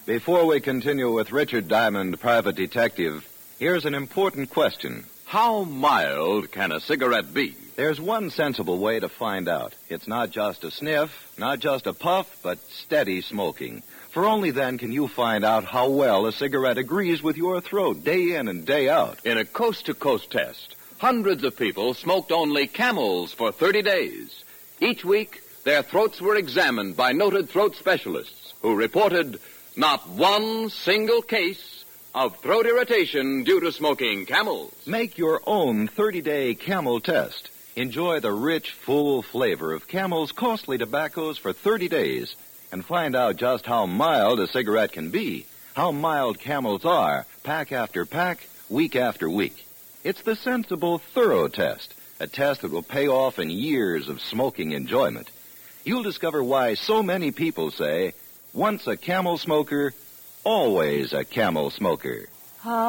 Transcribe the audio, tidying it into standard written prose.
Before we continue with Richard Diamond, Private Detective, here's an important question. How mild can a cigarette be? There's one sensible way to find out. It's not just a sniff, not just a puff, but steady smoking. For only then can you find out how well a cigarette agrees with your throat day in and day out. In a coast-to-coast test, hundreds of people smoked only Camels for 30 days. Each week, their throats were examined by noted throat specialists who reported not one single case of throat irritation due to smoking Camels. Make your own 30-day Camel test. Enjoy the rich, full flavor of Camel's costly tobaccos for 30 days and find out just how mild a cigarette can be, how mild Camels are, pack after pack, week after week. It's the sensible, thorough test, a test that will pay off in years of smoking enjoyment. You'll discover why so many people say, once a Camel smoker, always a Camel smoker.